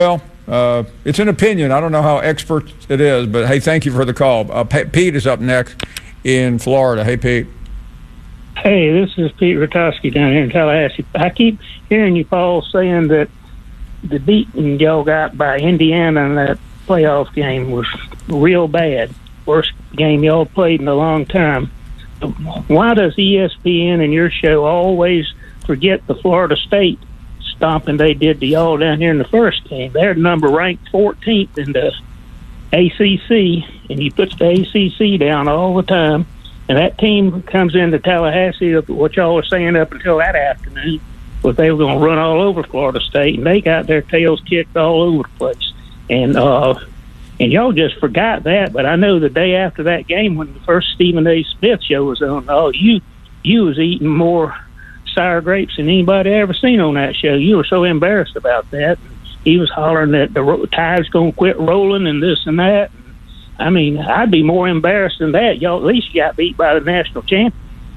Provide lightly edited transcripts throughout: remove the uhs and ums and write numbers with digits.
Well, it's an opinion. I don't know how expert it is, but hey, thank you for the call. Pete is up next in Florida. Hey, Pete. Hey, this is Pete Rutowski down here in Tallahassee. I keep hearing you, Paul, saying that the beating y'all got by Indiana in that playoff game was real bad. Worst game y'all played in a long time. Why does ESPN and your show always forget the Florida State stomping they did to y'all down here in the first game? Their number ranked 14th in the ACC, and he puts the ACC down all the time. And that team comes into Tallahassee, what y'all were saying up until that afternoon, was they were going to run all over Florida State, and they got their tails kicked all over the place. And y'all just forgot that. But I know the day after that game, when the first Stephen A. Smith show was on, you was eating more sour grapes than anybody ever seen on that show. You were so embarrassed about that. He was hollering that the tide's going to quit rolling and this and that. I mean, I'd be more embarrassed than that. Y'all at least got beat by the national champion.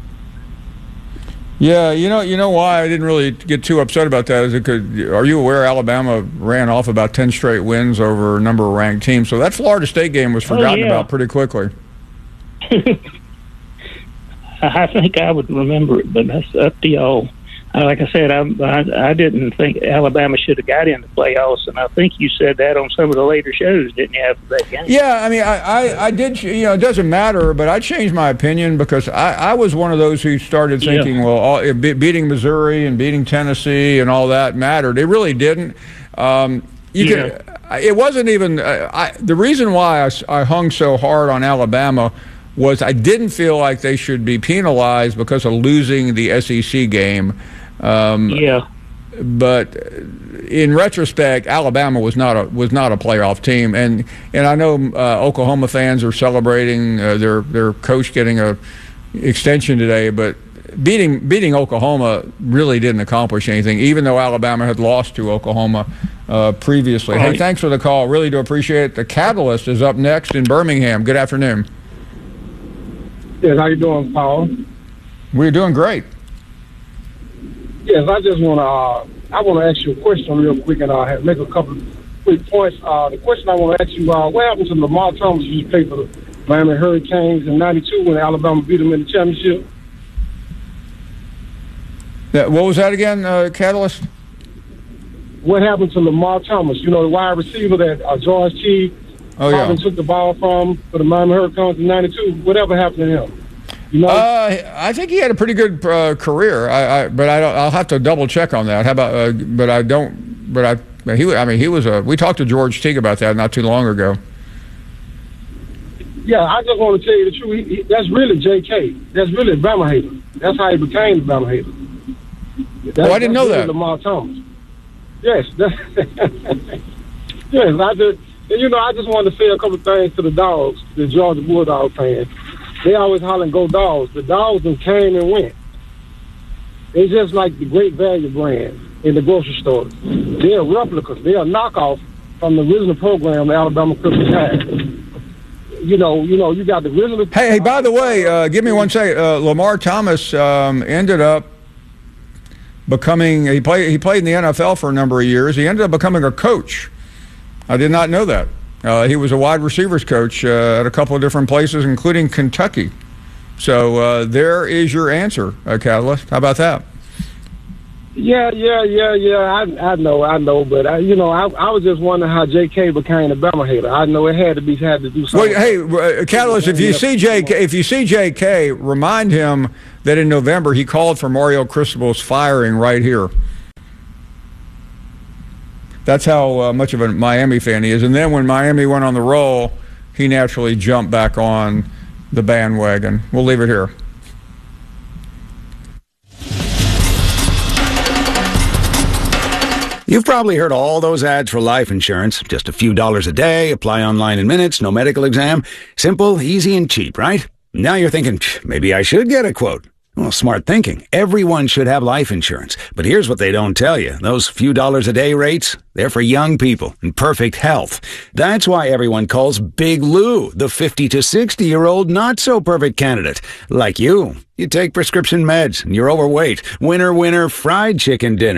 Yeah, you know why I didn't really get too upset about that is are you aware Alabama ran off about 10 straight wins over a number of ranked teams? So that Florida State game was forgotten about pretty quickly. I think I would remember it, but that's up to y'all. Like I said, I didn't think Alabama should have got in the playoffs, and I think you said that on some of the later shows, didn't you, after that game? Yeah, I mean, I did, it doesn't matter, but I changed my opinion because I was one of those who started thinking, beating Missouri and beating Tennessee and all that mattered. It really didn't. It wasn't even the reason why I hung so hard on Alabama was I didn't feel like they should be penalized because of losing the SEC game. But in retrospect, Alabama was not a playoff team, and I know Oklahoma fans are celebrating their coach getting a extension today, but beating Oklahoma really didn't accomplish anything, even though Alabama had lost to Oklahoma previously. Hey, thanks for the call. Really do appreciate it. The Catalyst is up next in Birmingham. Good afternoon. Yes, how you doing, Paul? We're doing great. Yes, I just want to ask you a question real quick and make a couple of quick points. The question I want to ask you, what happened to Lamar Thomas who played for the Miami Hurricanes in '92 when Alabama beat them in the championship? What was that again, Catalyst? What happened to Lamar Thomas? You know, the wide receiver that George T. took the ball from for the Miami Hurricanes in '92. Whatever happened to him? You know? I think he had a pretty good career. I'll have to double check on that. How about? He was a. We talked to George Teague about that not too long ago. Yeah, I just want to tell you the truth. That's really J.K. That's really Bama hater. That's how he became the Bama hater. I didn't know that. Lamar Thomas. Yes. Yes, I just. And, I just wanted to say a couple of things to the dogs, the Georgia Bulldog fans. They always hollering, go dogs. The dogs them came and went. It's just like the Great Value brand in the grocery store. They're replicas. They're a knockoff from the original program Alabama Christmas had. You got the original. Hey, by the way, give me one second. Lamar Thomas ended up becoming. He played in the NFL for a number of years. He ended up becoming a coach. I did not know that. He was a wide receivers coach at a couple of different places, including Kentucky. So there is your answer, Catalyst. How about that? Yeah. I know. But I was just wondering how J.K. became a Bama hater. I know it had to do something. Well, hey, Catalyst, if you see J.K., remind him that in November he called for Mario Cristobal's firing right here. That's how much of a Miami fan he is. And then when Miami went on the roll, he naturally jumped back on the bandwagon. We'll leave it here. You've probably heard all those ads for life insurance. Just a few dollars a day, apply online in minutes, no medical exam. Simple, easy, and cheap, right? Now you're thinking, maybe I should get a quote. Well, smart thinking. Everyone should have life insurance. But here's what they don't tell you. Those few dollars a day rates, they're for young people in perfect health. That's why everyone calls Big Lou the 50 to 60-year-old not-so-perfect candidate. Like you. You take prescription meds and you're overweight. Winner, winner, fried chicken dinner.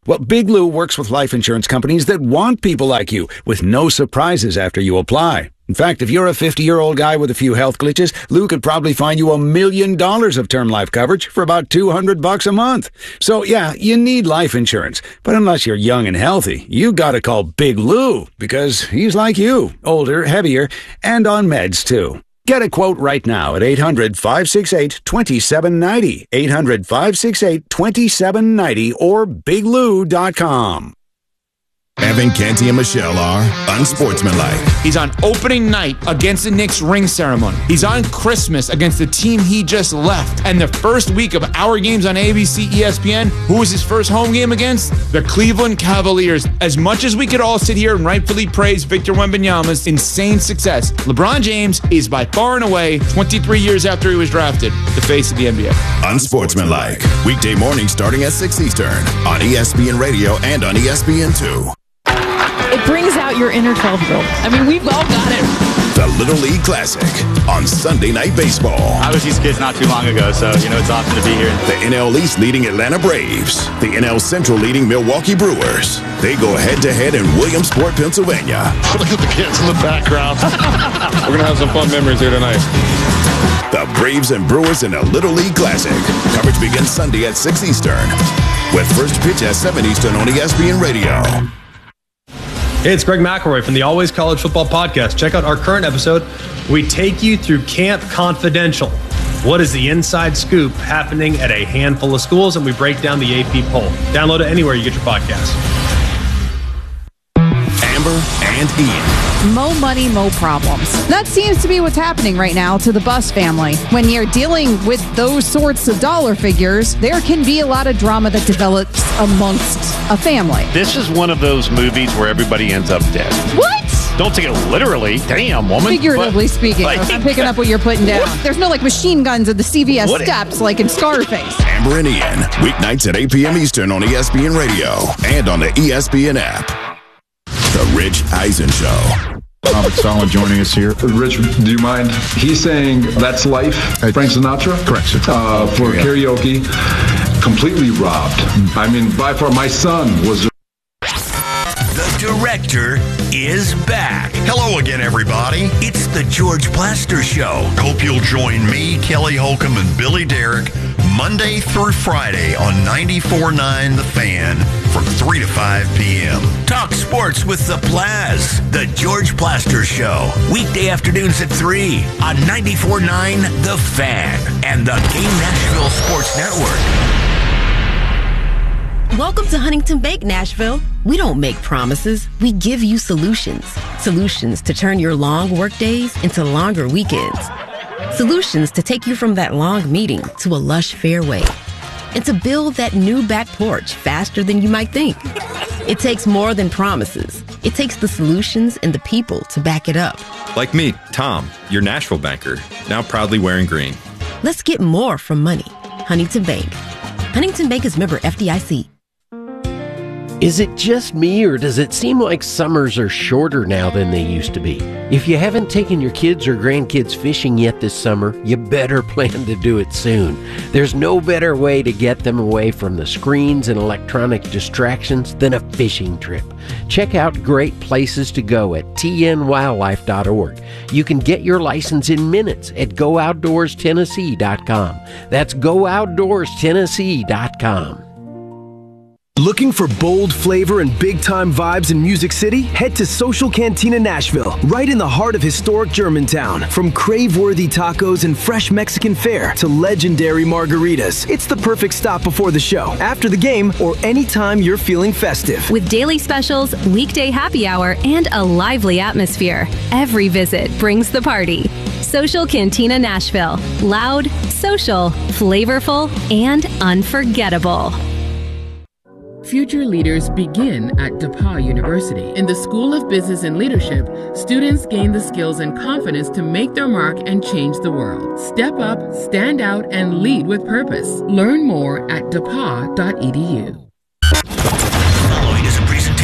Well, Big Lou works with life insurance companies that want people like you, with no surprises after you apply. In fact, if you're a 50-year-old guy with a few health glitches, Lou could probably find you $1 million of term life coverage for about $200 a month. So yeah, you need life insurance. But unless you're young and healthy, you gotta call Big Lou, because he's like you, older, heavier, and on meds too. Get a quote right now at 800-568-2790, 800-568-2790, or biglou.com. Evan, Canty, and Michelle are unsportsmanlike. He's on opening night against the Knicks ring ceremony. He's on Christmas against the team he just left. And the first week of our games on ABC, ESPN, who was his first home game against? The Cleveland Cavaliers. As much as we could all sit here and rightfully praise Victor Wembanyama's insane success, LeBron James is by far and away, 23 years after he was drafted, the face of the NBA. Unsportsmanlike. Weekday mornings starting at 6 Eastern on ESPN Radio and on ESPN2. It brings out your inner 12-year-old. I mean, we've all got it. The Little League Classic on Sunday Night Baseball. I was these kids not too long ago, so, it's awesome to be here. The NL East leading Atlanta Braves. The NL Central leading Milwaukee Brewers. They go head-to-head in Williamsport, Pennsylvania. Look at the kids in the background. We're going to have some fun memories here tonight. The Braves and Brewers in a Little League Classic. Coverage begins Sunday at 6 Eastern. With first pitch at 7 Eastern on ESPN Radio. Hey, it's Greg McElroy from the Always College Football Podcast. Check out our current episode. We take you through Camp Confidential. What is the inside scoop happening at a handful of schools? And we break down the AP poll. Download it anywhere you get your podcast. Amber and Ian. Mo money, mo problems. That seems to be what's happening right now to the Buss family. When you're dealing with those sorts of dollar figures, there can be a lot of drama that develops amongst a family. This is one of those movies where everybody ends up dead. What? Don't take it literally. Damn, woman. Figuratively speaking. I'm picking up what you're putting down. What? There's no machine guns at the CVS steps like in Scarface. Amber and Ian, weeknights at 8 p.m. Eastern on ESPN Radio and on the ESPN app. The Rich Eisen Show. Robert Sala joining us here. Rich, do you mind? He's saying that's life. Frank Sinatra? Correct, sir. For karaoke. Completely robbed. I mean, by far, my son was... The director is back. Hello again, everybody. It's the George Plaster Show. Hope you'll join me, Kelly Holcomb, and Billy Derrick Monday through Friday on 94.9 The Fan from 3 to 5 p.m. Talk sports with the Plaz. The George Plaster Show. Weekday afternoons at 3 on 94.9 The Fan and the Game Nashville Sports Network. Welcome to Huntington Bank, Nashville. We don't make promises. We give you solutions. Solutions to turn your long work days into longer weekends. Solutions to take you from that long meeting to a lush fairway. And to build that new back porch faster than you might think. It takes more than promises. It takes the solutions and the people to back it up. Like me, Tom, your Nashville banker, now proudly wearing green. Let's get more from money. Huntington Bank. Huntington Bank is member FDIC. Is it just me, or does it seem like summers are shorter now than they used to be? If you haven't taken your kids or grandkids fishing yet this summer, you better plan to do it soon. There's no better way to get them away from the screens and electronic distractions than a fishing trip. Check out great places to go at tnwildlife.org. You can get your license in minutes at GoOutdoorsTennessee.com. That's GoOutdoorsTennessee.com. Looking for bold flavor and big-time vibes in Music City? Head to Social Cantina Nashville, right in the heart of historic Germantown. From crave-worthy tacos and fresh Mexican fare to legendary margaritas, it's the perfect stop before the show, after the game, or anytime you're feeling festive. With daily specials, weekday happy hour, and a lively atmosphere, every visit brings the party. Social Cantina Nashville. Loud, social, flavorful, and unforgettable. Future leaders begin at DePauw University. In the School of Business and Leadership, students gain the skills and confidence to make their mark and change the world. Step up, stand out, and lead with purpose. Learn more at depaw.edu. Following is a presentation of the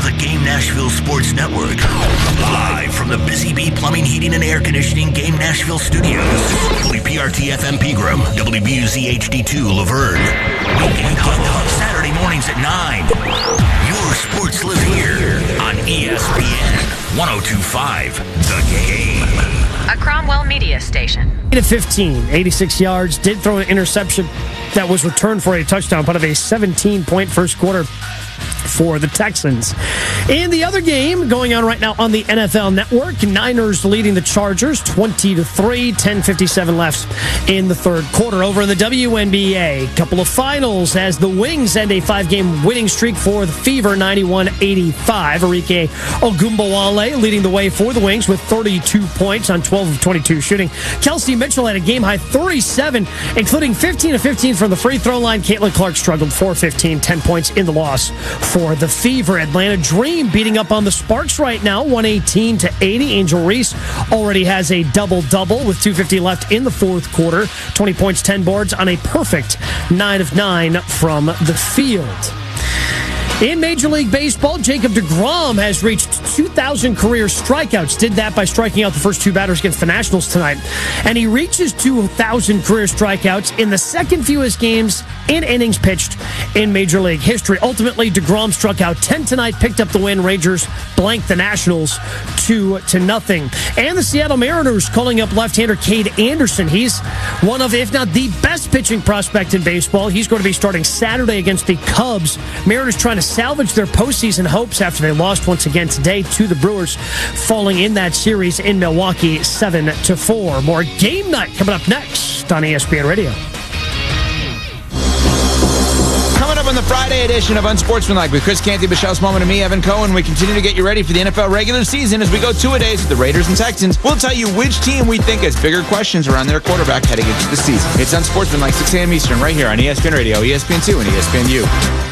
the Game Nashville Sports Network. Live from the Busy Bee Plumbing, Heating, and Air Conditioning Game Nashville Studios. WPRT FM Pegram, WBUZ HD2 Laverne. Weekend Hub, Saturday mornings at 9. Your sports live here on ESPN 102.5 The Game. A Cromwell media station. 8-15, 86 yards, did throw an interception that was returned for a touchdown, part of a 17-point first quarter for the Texans. In the other game going on right now on the NFL Network, Niners leading the Chargers 20-3, 10:57 left in the third quarter. Over in the WNBA, couple of finals as the Wings end a 5-game winning streak for the Fever, 91-85. Arike Ogunbowale leading the way for the Wings with 32 points on 12 of 22 shooting. Kelsey Mitchell had a game-high 37, including 15 of 15 from the free throw line. Caitlin Clark struggled 4-15, 10 points in the loss for the Fever. Atlanta Dream beating up on the Sparks right now, 118-80. Angel Reese already has a double-double with 2:50 left in the fourth quarter. 20 points, 10 boards on a perfect 9 of 9 from the field. In Major League Baseball, Jacob deGrom has reached 2,000 career strikeouts. Did that by striking out the first two batters against the Nationals tonight. And he reaches 2,000 career strikeouts in the second fewest games in innings pitched in Major League history. Ultimately, deGrom struck out 10 tonight, picked up the win. Rangers blanked the Nationals 2-0. And the Seattle Mariners calling up left-hander Cade Anderson. He's one of, if not the best pitching prospect in baseball. He's going to be starting Saturday against the Cubs. Mariners trying to salvage their postseason hopes after they lost once again today to the Brewers, falling in that series in Milwaukee 7-4. More Game Night coming up next on ESPN Radio. Coming up on the Friday edition of Unsportsmanlike with Chris Canty, Michelle Smallman, and me, Evan Cohen, we continue to get you ready for the NFL regular season as we go two-a-days with the Raiders and Texans. We'll tell you which team we think has bigger questions around their quarterback heading into the season. It's Unsportsmanlike, 6 a.m. Eastern, right here on ESPN Radio, ESPN2, and ESPNU.